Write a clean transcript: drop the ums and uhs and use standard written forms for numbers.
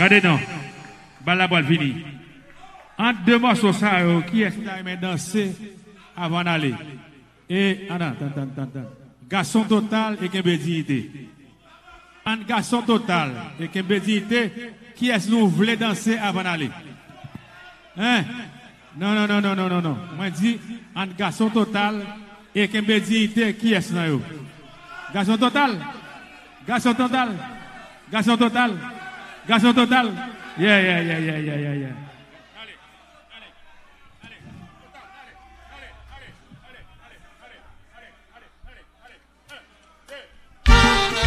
Regardez non. La balle fini. Entre deux morceaux, ça, qui est-ce qui a danser avant d'aller? Et, attends. Garçon total et Kembe dignité. Un garçon total et Kembe dignité, qui est-ce nous voulons danser avant d'aller? Hein? Non. Moi, je dis, un garçon total et Kembe dignité, qui est-ce nous? Garçon total? Garçon total? Yeah.